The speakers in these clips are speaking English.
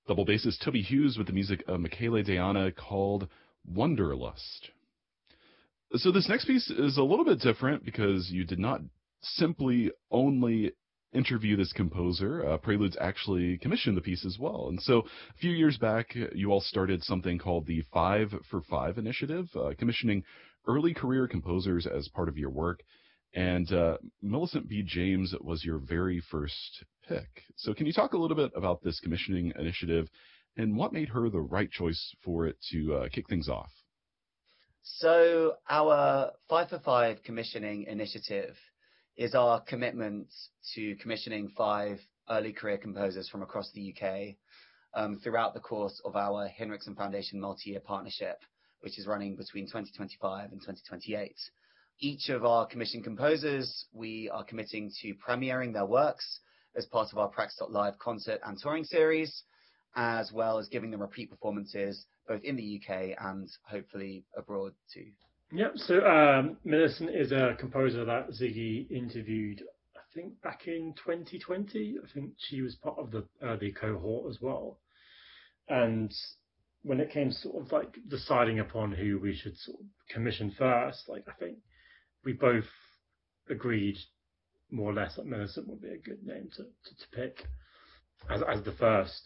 Double bassist Toby Hughes with the music of Michele Diana called Wonderlust. So this next piece is a little bit different because you did not simply only interview this composer. Preludes actually commissioned the piece as well. And so a few years back, you all started something called the 5 for 5 initiative, commissioning early career composers as part of your work. And Millicent B. James was your very first pick. So can you talk a little bit about this commissioning initiative and what made her the right choice for it to kick things off? So our 5 for 5 commissioning initiative is our commitment to commissioning 5 early career composers from across the UK throughout the course of our Hinrichsen Foundation multi-year partnership, which is running between 2025 and 2028. Each of our commissioned composers, we are committing to premiering their works as part of our Prax.Live concert and touring series, as well as giving them repeat performances both in the UK and hopefully abroad too. Yep. So Millicent is a composer that Ziggy interviewed, I think, back in 2020. I think she was part of the early cohort as well. And when it came sort of like deciding upon who we should sort of commission first, like I think we both agreed more or less that Millicent would be a good name to pick as the first.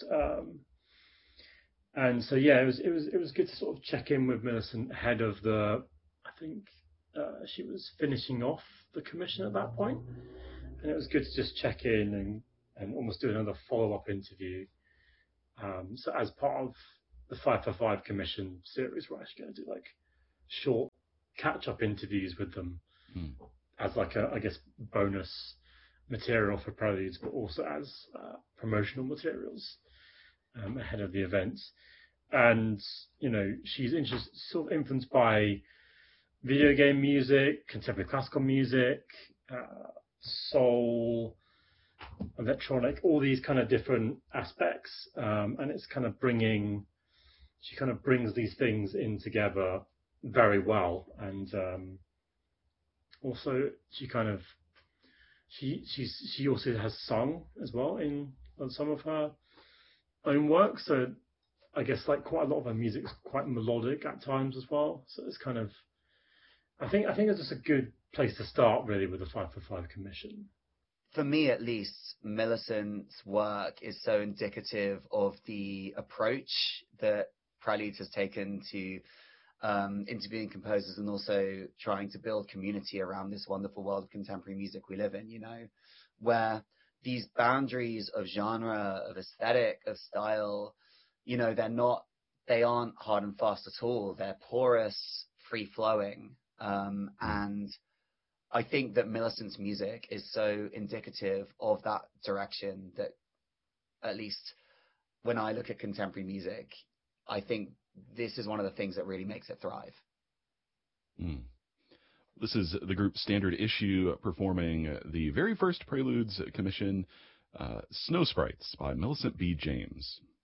And so yeah, it was good to sort of check in with Millicent ahead of the. I think she was finishing off the commission at that point, and it was good to just check in and almost do another follow-up interview. So as part of the 5 for 5 commission series, we're actually going to do like short catch-up interviews with them as like a, I guess, bonus material for Preludes, but also as promotional materials ahead of the events. And you know, she's sort of influenced by video game music, contemporary classical music, soul, electronic, all these kind of different aspects. And it's kind of she kind of brings these things in together very well. And also she also has sung as well on some of her own work. So I guess like quite a lot of her music is quite melodic at times as well. So it's kind of, I think it's just a good place to start really with the 5 for 5 commission. For me, at least, Millicent's work is so indicative of the approach that Preludes has taken to interviewing composers and also trying to build community around this wonderful world of contemporary music we live in, you know, where these boundaries of genre, of aesthetic, of style, you know, they aren't hard and fast at all. They're porous, free-flowing. And I think that Millicent's music is so indicative of that direction that, at least when I look at contemporary music, I think this is one of the things that really makes it thrive. This is the group Standard Issue performing the very first Preludes commission, Snow Sprites by Millicent B. James.